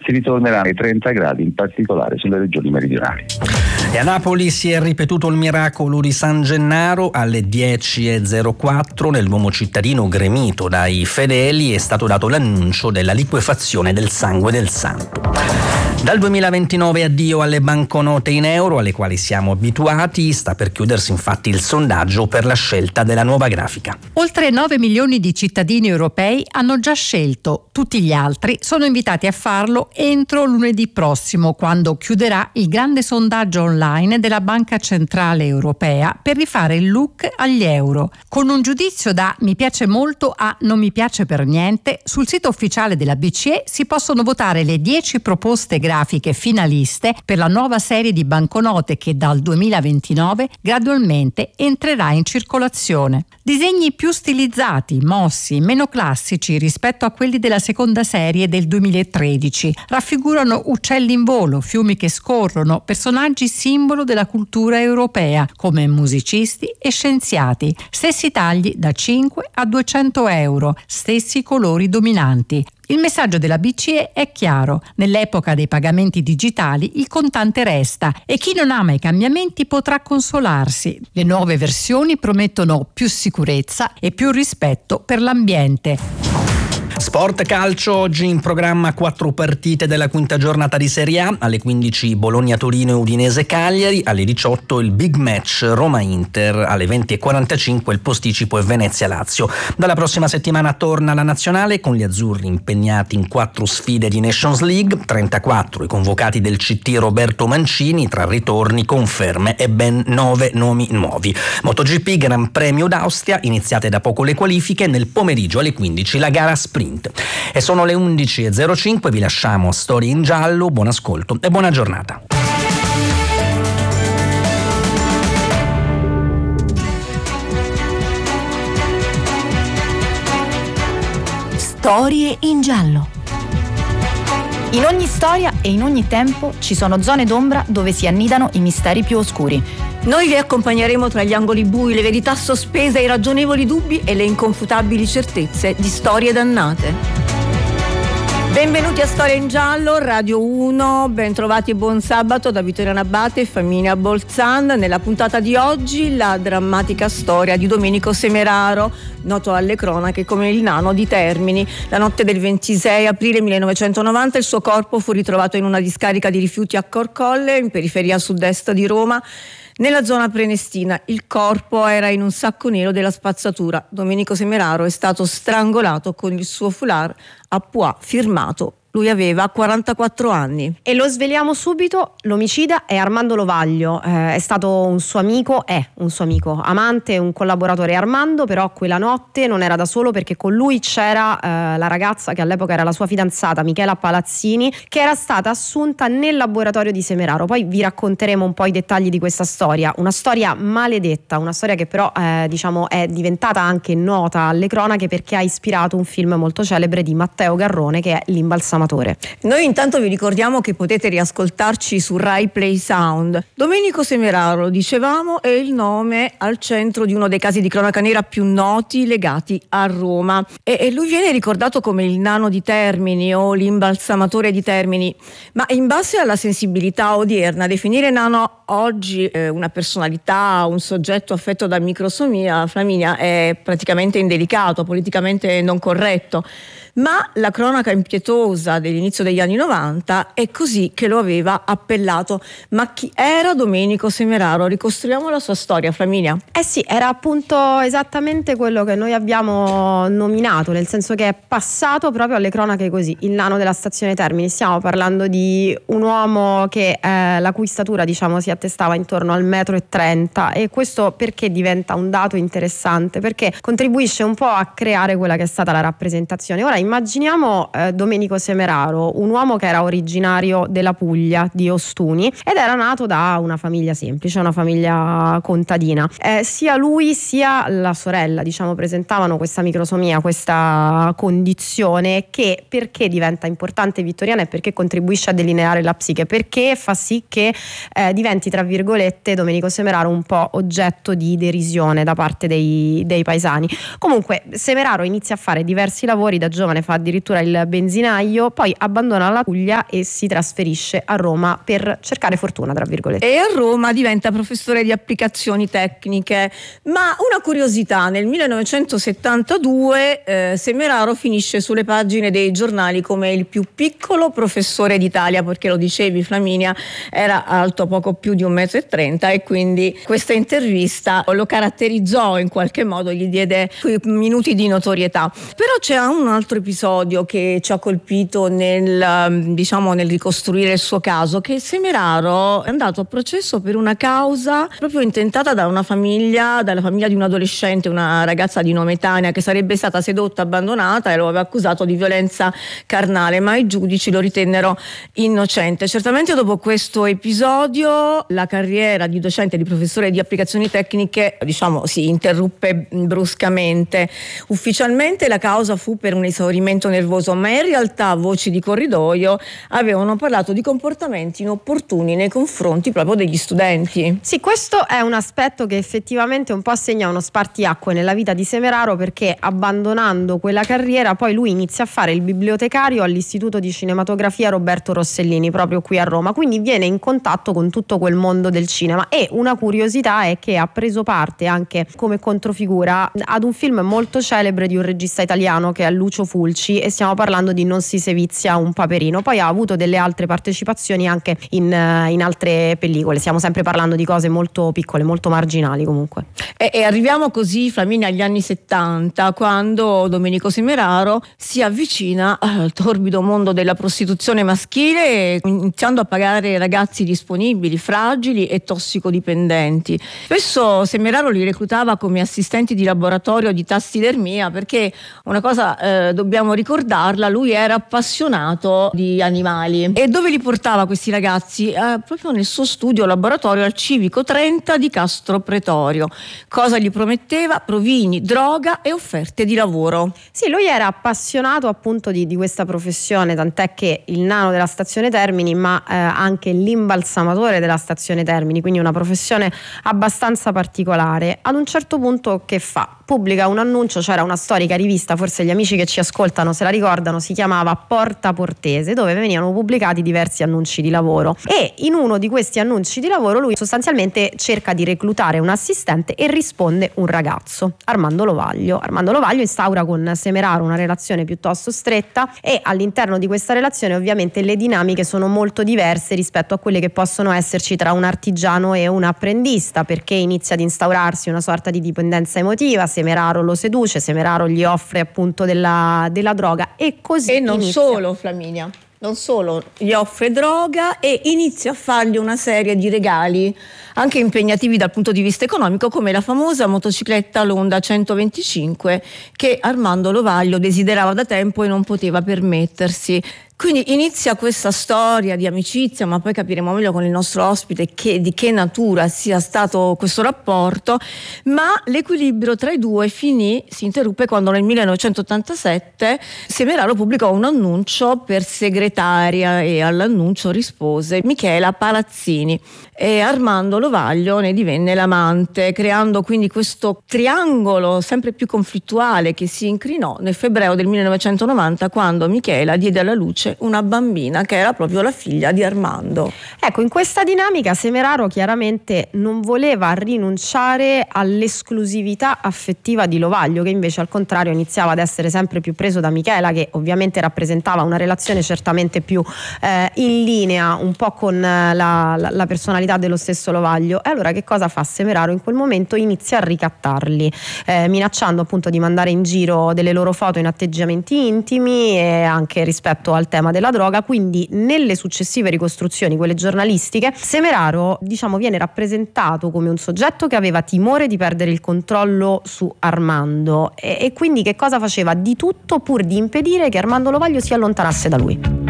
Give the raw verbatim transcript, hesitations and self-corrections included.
si ritornerà ai trenta gradi, in particolare sulle regioni meridionali. E a Napoli si è ripetuto il miracolo di San Gennaro. Alle dieci e zero quattro nel Duomo cittadino, gremito dai fedeli, è stato dato l'annuncio della liquefazione del sangue del santo. Dal duemilaventinove addio alle banconote in euro, alle quali siamo abituati. Sta per chiudersi infatti il sondaggio per la scelta della nuova grafica. Oltre nove milioni di cittadini europei hanno già scelto. Tutti gli altri sono invitati a farlo entro lunedì prossimo, quando chiuderà il grande sondaggio online della Banca Centrale Europea per rifare il look agli euro. Con un giudizio da mi piace molto a non mi piace per niente, sul sito ufficiale della B C E si possono votare le dieci proposte grafiche finaliste per la nuova serie di banconote che dal duemilaventinove gradualmente entrerà in circolazione. Disegni più stilizzati, mossi, meno classici rispetto a quelli della seconda serie del duemilatredici. Raffigurano uccelli in volo, fiumi che scorrono, personaggi simbolo della cultura europea come musicisti e scienziati. Stessi tagli da cinque a duecento euro, stessi colori dominanti. Il messaggio della B C E è chiaro: nell'epoca dei pagamenti digitali il contante resta e chi non ama i cambiamenti potrà consolarsi. Le nuove versioni promettono più sicurezza e più rispetto per l'ambiente. Sport calcio, oggi in programma quattro partite della quinta giornata di Serie A. Alle quindici Bologna-Torino e Udinese-Cagliari, alle diciotto il big match Roma-Inter, alle venti e quarantacinque il posticipo e Venezia-Lazio. Dalla prossima settimana torna la nazionale con gli azzurri impegnati in quattro sfide di Nations League, trentaquattro i convocati del C T Roberto Mancini, tra ritorni, conferme e ben nove nomi nuovi. MotoGP Gran Premio d'Austria, iniziate da poco le qualifiche, nel pomeriggio alle quindici la gara sprint. E sono le undici e zero cinque, vi lasciamo a Storie in Giallo, buon ascolto e buona giornata. Storie in Giallo. In ogni storia e in ogni tempo ci sono zone d'ombra dove si annidano i misteri più oscuri. Noi vi accompagneremo tra gli angoli bui, le verità sospese, i ragionevoli dubbi e le inconfutabili certezze di storie dannate. Benvenuti a Storia in Giallo, Radio uno, ben trovati e buon sabato da Vittoriano Abate e Flaminia Bolzan. Nella puntata di oggi la drammatica storia di Domenico Semeraro, noto alle cronache come il nano di Termini. La notte del ventisei aprile millenovecentonovanta il suo corpo fu ritrovato in una discarica di rifiuti a Corcolle, in periferia sud-est di Roma, nella zona prenestina. Il corpo era in un sacco nero della spazzatura. Domenico Semeraro è stato strangolato con il suo foulard a pois firmato. Lui aveva quarantaquattro anni. E lo sveliamo subito, l'omicida è Armando Lovaglio, eh, è stato un suo amico, è un suo amico, amante, un collaboratore. Armando però quella notte non era da solo, perché con lui c'era eh, la ragazza che all'epoca era la sua fidanzata, Michela Palazzini, che era stata assunta nel laboratorio di Semeraro. Poi vi racconteremo un po' i dettagli di questa storia, una storia maledetta, una storia che però eh, diciamo è diventata anche nota alle cronache perché ha ispirato un film molto celebre di Matteo Garrone che è L'imbalsamatore. Noi intanto vi ricordiamo che potete riascoltarci su Rai Play Sound. Domenico Semeraro, dicevamo, è il nome al centro di uno dei casi di cronaca nera più noti legati a Roma, e, e lui viene ricordato come il nano di Termini o l'imbalsamatore di Termini, ma in base alla sensibilità odierna definire nano oggi eh, una personalità, un soggetto affetto da microsomia, Flaminia, è praticamente indelicato, politicamente non corretto. Ma la cronaca impietosa dell'inizio degli anni novanta è così che lo aveva appellato. Ma chi era Domenico Semeraro? Ricostruiamo la sua storia, Flaminia. Eh sì, era appunto esattamente quello che noi abbiamo nominato, nel senso che è passato proprio alle cronache così, il nano della stazione Termini. Stiamo parlando di un uomo che eh, la cui statura diciamo si attestava intorno al metro e trenta, e questo perché diventa un dato interessante? Perché contribuisce un po' a creare quella che è stata la rappresentazione. Ora immaginiamo eh, Domenico Semeraro, un uomo che era originario della Puglia, di Ostuni, ed era nato da una famiglia semplice, una famiglia contadina. Eh, sia lui sia la sorella, diciamo, presentavano questa microsomia, questa condizione che perché diventa importante vittoriana e perché contribuisce a delineare la psiche, perché fa sì che eh, diventi, tra virgolette, Domenico Semeraro un po' oggetto di derisione da parte dei, dei paesani. Comunque Semeraro inizia a fare diversi lavori da giovane, fa addirittura il benzinaio, Lovaglio poi abbandona la Puglia e si trasferisce a Roma per cercare fortuna, tra virgolette. E a Roma diventa professore di applicazioni tecniche. Ma una curiosità, nel millenovecentosettantadue eh, Semeraro finisce sulle pagine dei giornali come il più piccolo professore d'Italia, perché lo dicevi Flaminia, era alto poco più di un metro e trenta, e quindi questa intervista lo caratterizzò in qualche modo, gli diede quei minuti di notorietà. Però c'è un altro episodio che ci ha colpito nel, diciamo, nel ricostruire il suo caso, che Semeraro è andato a processo per una causa proprio intentata da una famiglia, dalla famiglia di un adolescente, una ragazza di nome Tania, che sarebbe stata sedotta, abbandonata, e lo aveva accusato di violenza carnale, ma i giudici lo ritennero innocente. Certamente dopo questo episodio la carriera di docente, di professore di applicazioni tecniche, diciamo, si interruppe bruscamente. Ufficialmente la causa fu per un esaurimento nervoso, ma in realtà voci di corridoio avevano parlato di comportamenti inopportuni nei confronti proprio degli studenti. Sì, questo è un aspetto che effettivamente un po' segna uno spartiacque nella vita di Semeraro, perché abbandonando quella carriera poi lui inizia a fare il bibliotecario all'Istituto di Cinematografia Roberto Rossellini, proprio qui a Roma, quindi viene in contatto con tutto quel mondo del cinema. E una curiosità è che ha preso parte anche come controfigura ad un film molto celebre di un regista italiano che è Lucio Fulci, e stiamo parlando di Non si sevizia un paperino. Poi ha avuto delle altre partecipazioni anche in, in altre pellicole, stiamo sempre parlando di cose molto piccole, molto marginali comunque. E, e arriviamo così, Flaminia, agli anni settanta, quando Domenico Semeraro si avvicina al torbido mondo della prostituzione maschile, iniziando a pagare ragazzi disponibili, fragili e tossicodipendenti. Spesso Semeraro li reclutava come assistenti di laboratorio di tassidermia, perché una cosa eh, dobbiamo ricordarla, lui era appassionato di animali. E dove li portava questi ragazzi? Eh, proprio nel suo studio laboratorio al Civico trenta di Castro Pretorio. Cosa gli prometteva? Provini, droga e offerte di lavoro. Sì, lui era appassionato appunto di, di questa professione, tant'è che il nano della stazione Termini, ma eh, anche l'imbalsamatore della stazione Termini, quindi una professione abbastanza particolare. Ad un certo punto che fa? Pubblica un annuncio, c'era una storica rivista, forse gli amici che ci ascoltano se la ricordano, si chiamava Porta Portese, dove venivano pubblicati diversi annunci di lavoro, e in uno di questi annunci di lavoro lui sostanzialmente cerca di reclutare un assistente e risponde un ragazzo, Armando Lovaglio. Armando Lovaglio instaura con Semeraro una relazione piuttosto stretta, e all'interno di questa relazione ovviamente le dinamiche sono molto diverse rispetto a quelle che possono esserci tra un artigiano e un apprendista, perché inizia ad instaurarsi una sorta di dipendenza emotiva. Semeraro lo seduce, Semeraro gli offre appunto della, della droga, e così e non inizia. solo, Flaminia, non solo, gli offre droga e inizia a fargli una serie di regali anche impegnativi dal punto di vista economico, come la famosa motocicletta Honda centoventicinque che Armando Lovaglio desiderava da tempo e non poteva permettersi. Quindi inizia questa storia di amicizia, ma poi capiremo meglio con il nostro ospite che, di che natura sia stato questo rapporto, ma l'equilibrio tra i due finì, si interruppe quando nel millenovecentottantasette Semeraro pubblicò un annuncio per segretaria, e all'annuncio rispose Michela Palazzini, e Armando Lovaglio ne divenne l'amante, creando quindi questo triangolo sempre più conflittuale che si incrinò nel febbraio del millenovecentonovanta, quando Michela diede alla luce una bambina che era proprio la figlia di Armando. Ecco, in questa dinamica Semeraro chiaramente non voleva rinunciare all'esclusività affettiva di Lovaglio, che invece al contrario iniziava ad essere sempre più preso da Michela, che ovviamente rappresentava una relazione certamente più eh, in linea un po' con la, la, la personalità dello stesso Lovaglio. E allora che cosa fa Semeraro? In quel momento inizia a ricattarli, eh, minacciando appunto di mandare in giro delle loro foto in atteggiamenti intimi, e anche rispetto al tema della droga. Quindi nelle successive ricostruzioni, quelle giornalistiche, Semeraro diciamo viene rappresentato come un soggetto che aveva timore di perdere il controllo su Armando, e, e quindi che cosa faceva? Di tutto pur di impedire che Armando Lovaglio si allontanasse da lui.